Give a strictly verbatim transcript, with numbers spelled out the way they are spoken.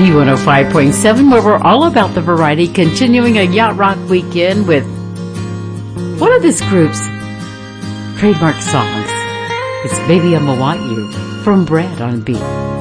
B one oh five point seven, where we're all about the variety, continuing a Yacht Rock weekend with one of this group's trademark songs. It's Baby I'ma Want You from Brad on Beat.